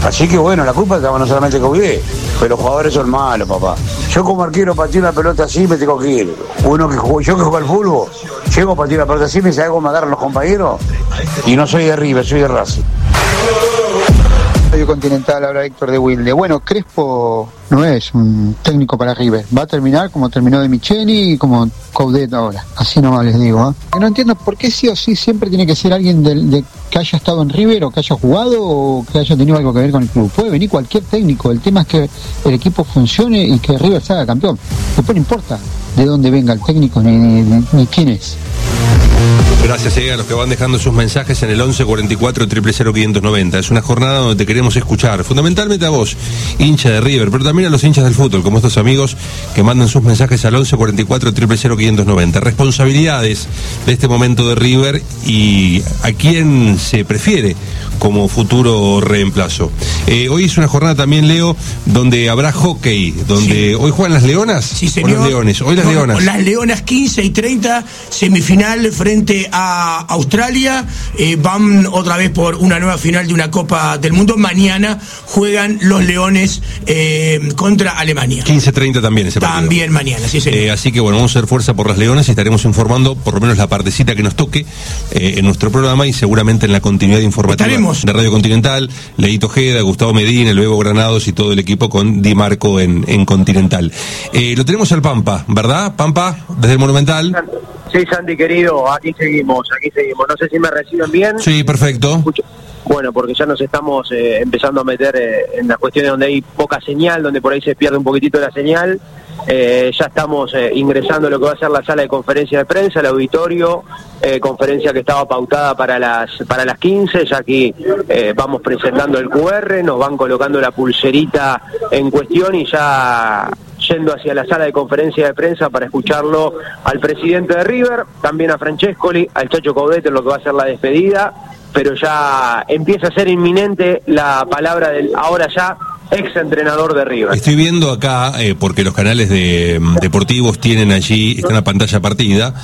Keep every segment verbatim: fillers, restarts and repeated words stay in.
Así que bueno, la culpa estaba no solamente con Guille, pero los jugadores son malos, papá. Yo como arquero pateé una pelota así me tengo que ir. Uno que jugó, yo que juego al fútbol, llego a patear una pelota así, me dice algo, me agarran los compañeros, y no soy de River, soy de Racing. Radio Continental, habla Héctor de Wilde. Bueno, Crespo no es un técnico para River. Va a terminar como terminó de Micheli y como Coudet ahora. Así nomás les digo. ¿eh? No entiendo por qué sí o sí siempre tiene que ser alguien de, de, que haya estado en River o que haya jugado o que haya tenido algo que ver con el club. Puede venir cualquier técnico. El tema es que el equipo funcione y que River salga campeón. Después no importa de dónde venga el técnico ni, ni, ni quién es. Gracias eh, a los que van dejando sus mensajes en el once cuarenta y cuatro, cero cero cero, quinientos noventa. Es una jornada donde te queremos escuchar, fundamentalmente a vos, hincha de River, pero también a los hinchas del fútbol, como estos amigos que mandan sus mensajes al once cuarenta y cuatro, cero cero cero, quinientos noventa. Responsabilidades de este momento de River y a quién se prefiere como futuro reemplazo. Eh, hoy es una jornada también, Leo, donde habrá hockey, donde sí. Hoy juegan las Leonas. Sí, señor. O los Leones. Hoy las no, Leonas. Las Leonas quince y treinta, semifinal frente a Australia. Eh, van otra vez por una nueva final de una Copa del Mundo. Mañana juegan los Leones eh, contra Alemania. quince treinta también ese partido. También mañana, sí, señor. Eh, así que bueno, vamos a hacer fuerza por las Leonas y estaremos informando por lo menos la partecita que nos toque eh, en nuestro programa y seguramente en la continuidad informativa. Estaremos. De Radio Continental, Leito Ojeda, Gustavo Medina, el Bebo Granados y todo el equipo con Di Marco en, en Continental. Eh, lo tenemos al Pampa, ¿verdad? Pampa, desde el Monumental. Sí, Santi, querido, aquí seguimos, aquí seguimos. No sé si me reciben bien. Sí, perfecto. Bueno, porque ya nos estamos eh, empezando a meter eh, en las cuestiones donde hay poca señal, donde por ahí se pierde un poquitito la señal. Eh, ya estamos eh, ingresando a lo que va a ser la sala de conferencia de prensa, el auditorio, eh, conferencia que estaba pautada para las para las quince, ya aquí eh, vamos presentando el cu erre, nos van colocando la pulserita en cuestión y ya yendo hacia la sala de conferencia de prensa para escucharlo al presidente de River, también a Francescoli, al Chacho Coudet en lo que va a ser la despedida, pero ya empieza a ser inminente la palabra del ahora ya ex entrenador de River. Estoy viendo acá, eh, porque los canales de, deportivos tienen allí, está una pantalla partida,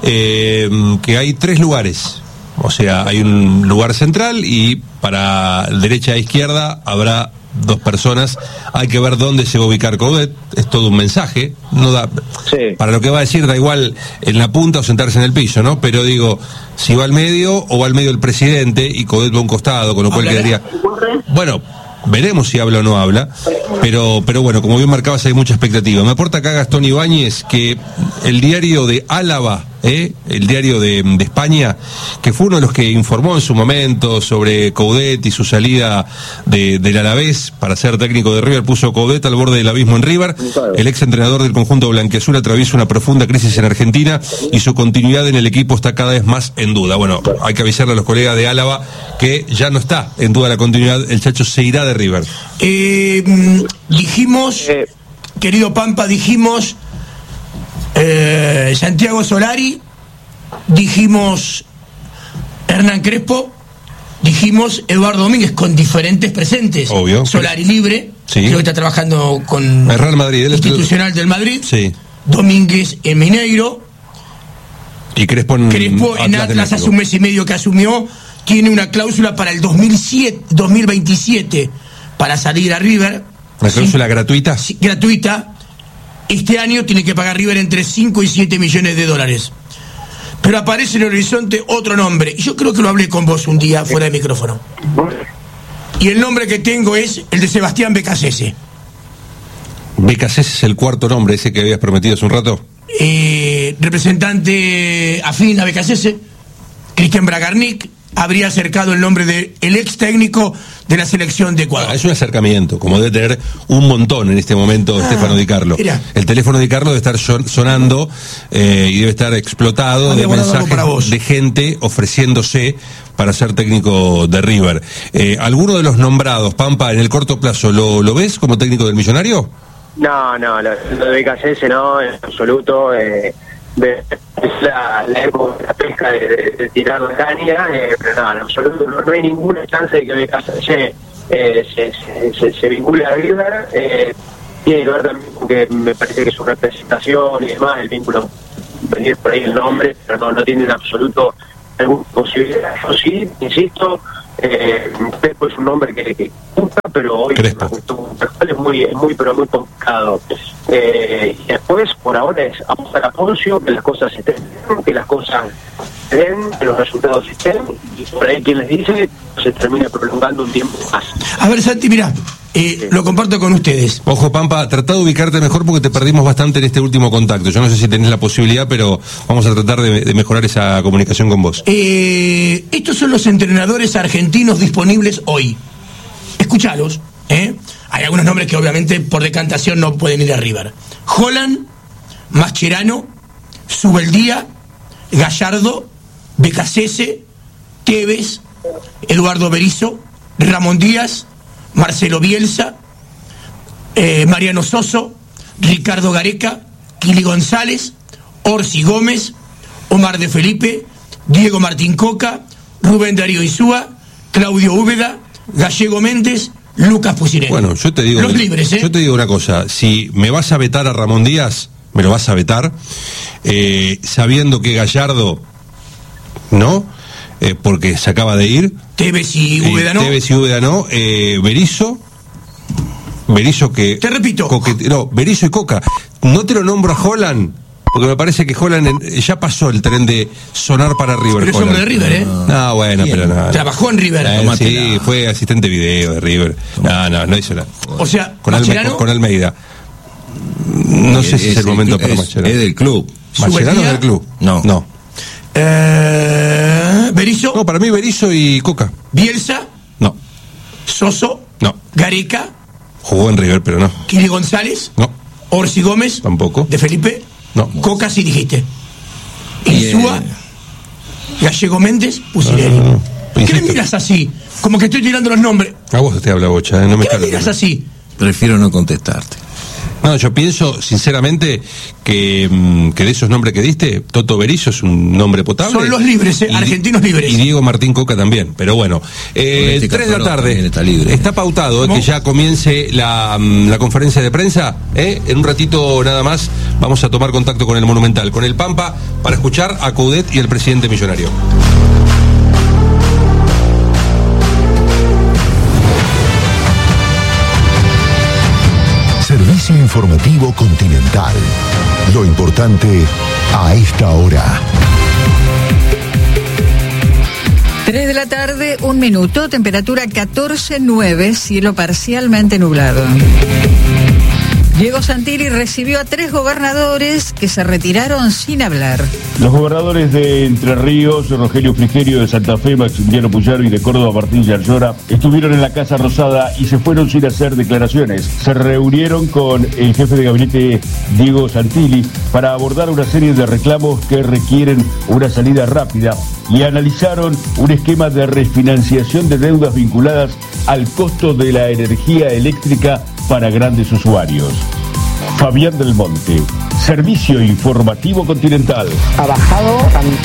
eh, que hay tres lugares. O sea, hay un lugar central y para derecha e izquierda habrá dos personas. Hay que ver dónde se va a ubicar Coudet. Es todo un mensaje. No da, sí. Para lo que va a decir da igual en la punta o sentarse en el piso, ¿no? Pero digo, si va al medio o va al medio el presidente y Coudet va a un costado, con lo cual quedaría... Bueno... Veremos si habla o no habla, pero pero bueno, como bien marcabas, hay mucha expectativa. Me aporta acá Gastón Ibáñez que el diario de Álava, ¿eh? el diario de, de España, que fue uno de los que informó en su momento sobre Coudet y su salida de, del Alavés para ser técnico de River, puso Coudet al borde del abismo en River. El ex entrenador del conjunto blanquiazul atraviesa una profunda crisis en Argentina y su continuidad en el equipo está cada vez más en duda. Bueno, hay que avisarle a los colegas de Álava que ya no está en duda la continuidad, el Chacho se irá de River. Eh, dijimos, eh. querido Pampa, dijimos eh, Santiago Solari, dijimos Hernán Crespo, dijimos Eduardo Domínguez, con diferentes presentes. Obvio. Solari libre, sí. Creo que está trabajando con el Real Madrid, el Institucional del Madrid. Sí. Domínguez en Mineiro. Y Crespo en, Crespo en Atlas, Atlas hace un mes y medio que asumió. Tiene una cláusula para el dos mil siete, dos mil veintisiete para salir a River. ¿Una cláusula sí, gratuita? Sí, gratuita. Este año tiene que pagar River entre cinco y siete millones de dólares. Pero aparece en el horizonte otro nombre. Y yo creo que lo hablé con vos un día fuera de micrófono. Y el nombre que tengo es el de Sebastián Becasese. ¿Becasese es el cuarto nombre ese que habías prometido hace un rato? Eh, representante afín a Becasese, Cristian Bragarnik, habría acercado el nombre del ex técnico de la selección de Ecuador. Ah, es un acercamiento, como debe tener un montón en este momento ah, Stefano Di Carlo. Mira. El teléfono de Di Carlo debe estar sonando eh, y debe estar explotado de mensajes de gente ofreciéndose para ser técnico de River. Eh, ¿Alguno de los nombrados, Pampa, en el corto plazo, lo, lo ves como técnico del Millonario? No, no, lo, lo de Becasese no, en absoluto. Eh, de, es la, la época de la pesca de, de, de tirar la caña, eh, pero no, en absoluto no, no hay ninguna chance de que Becasese eh, se, se, se, se vincule a River. Eh, tiene que ver también porque me parece que su representación y demás, el vínculo, venir por ahí el nombre, pero no, no tiene en absoluto alguna posibilidad. Yo sí, insisto, Eh, Crespo es un nombre que, que gusta, pero hoy Crespo. es muy, es muy, pero muy complicado. Eh, y después, por ahora, es apostar a Poncio, que las cosas estén bien, que las cosas estén, que los resultados estén, y por ahí quien les dice, se termina prolongando un tiempo más. A ver, Santi, mirá, eh, sí. Lo comparto con ustedes. Ojo, Pampa, tratá de ubicarte mejor porque te perdimos bastante en este último contacto. Yo no sé si tenés la posibilidad, pero vamos a tratar de, de mejorar esa comunicación con vos. Eh, estos son los entrenadores argentinos disponibles hoy. Escuchalos, ¿eh? Hay algunos nombres que obviamente por decantación no pueden ir a River. Holland, Mascherano, Subeldía, Gallardo, Becasese, Tevez, Eduardo Berizzo, Ramón Díaz, Marcelo Bielsa, eh, Mariano Soso, Ricardo Gareca, Kili González, Orsi Gómez, Omar de Felipe, Diego Martín Coca, Rubén Darío Insúa, Claudio Úbeda, Gallego Méndez, Lucas Pucineri. Bueno, yo te digo, los libres, ¿eh? Yo te digo una cosa, si me vas a vetar a Ramón Díaz, me lo vas a vetar, eh, sabiendo que Gallardo, ¿no? Eh, porque se acaba de ir. Tevez y Úbeda eh, no. Tevez y Úbeda no. Eh, Berizzo. Berizzo que... Te repito. Coquete, no, Berizzo y Coca. No te lo nombro a Holland, porque me parece que Holland en, ya pasó el tren de sonar para River. Pero es hombre de River, ¿eh? No, bueno, Bien. pero nada. No, Trabajó en River. Eh, sí, fue asistente video de River. No, no, no hizo nada. O sea, con, Alme, con, con Almeida. No es, sé si es, es el momento para Mascherano. Es del club. ¿Mascherano es del club? No. No. Eh, Berizzo. No, para mí Berizzo y Coca. Bielsa. No. Soso. No. Gareca. Jugó en River, pero no. Kili González. No. Orsi Gómez. Tampoco. De Felipe. No. Coca sí dijiste. Insúa. Yeah. Gallego Méndez. Pucineri. No, no, no. ¿Qué me miras así? Como que estoy tirando los nombres. A vos te habla Bocha, ¿eh? No me ¿Qué me miras así? Prefiero no contestarte. No, yo pienso, sinceramente, que, que de esos nombres que diste, Toto Berizzo es un nombre potable. Son los libres, eh, y, argentinos libres. Y Diego Martín Coca también, pero bueno. Eh, este tres de la tarde, está, libre. está pautado eh, que ya comience la, la conferencia de prensa. Eh. En un ratito nada más vamos a tomar contacto con el Monumental, con el Pampa, para escuchar a Coudet y el presidente millonario. Servicio informativo Continental. Lo importante a esta hora. tres de la tarde, un minuto, temperatura catorce nueve, cielo parcialmente nublado. Diego Santilli recibió a tres gobernadores que se retiraron sin hablar. Los gobernadores de Entre Ríos, Rogelio Frigerio de Santa Fe, Maximiliano Puyaro, y de Córdoba, Martín Yarlora, estuvieron en la Casa Rosada y se fueron sin hacer declaraciones. Se reunieron con el jefe de gabinete, Diego Santilli, para abordar una serie de reclamos que requieren una salida rápida y analizaron un esquema de refinanciación de deudas vinculadas al costo de la energía eléctrica para grandes usuarios. Fabián del Monte, Servicio Informativo Continental. Ha bajado.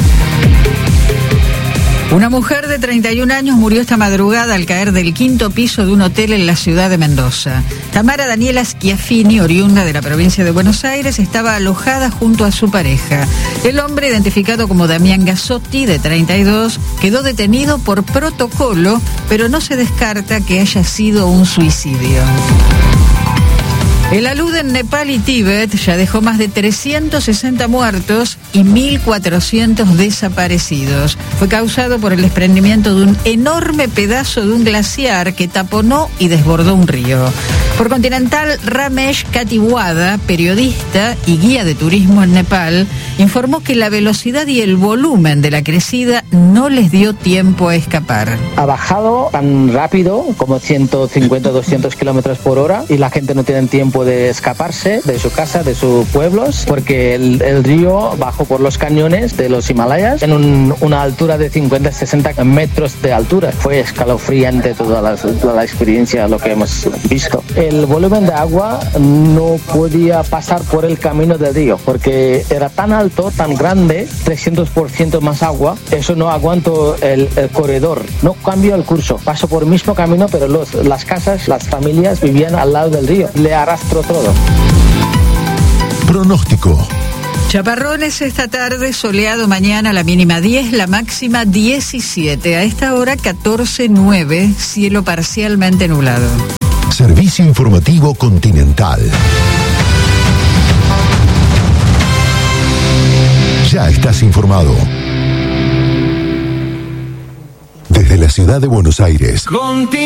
Una mujer de treinta y un años murió esta madrugada al caer del quinto piso de un hotel en la ciudad de Mendoza. Tamara Daniela Schiaffini, oriunda de la provincia de Buenos Aires, estaba alojada junto a su pareja. El hombre, identificado como Damián Gasotti, de treinta y dos, quedó detenido por protocolo, pero no se descarta que haya sido un suicidio. El alud en Nepal y Tíbet ya dejó más de trescientos sesenta muertos y mil cuatrocientos desaparecidos. Fue causado por el desprendimiento de un enorme pedazo de un glaciar que taponó y desbordó un río. Por Continental, Ramesh Katiwada, periodista y guía de turismo en Nepal, informó que la velocidad y el volumen de la crecida no les dio tiempo a escapar. Ha bajado tan rápido como ciento cincuenta a doscientos kilómetros por hora y la gente no tiene tiempo de escaparse de su casa, de sus pueblos, porque el, el río bajó por los cañones de los Himalayas en un, una altura de cincuenta a sesenta metros de altura. Fue escalofriante toda la, toda la experiencia, lo que hemos visto. El volumen de agua no podía pasar por el camino del río, porque era tan alto, tan grande, trescientos por ciento más agua, eso no aguantó el, el corredor, no cambió el curso, pasó por el mismo camino, pero los, las casas, las familias vivían al lado del río, le arrastró todo. Pronóstico. Chaparrones esta tarde, soleado mañana, la mínima diez, la máxima diecisiete. A esta hora catorce nueve, cielo parcialmente nublado. Servicio informativo Continental. Ya estás informado. Desde la ciudad de Buenos Aires.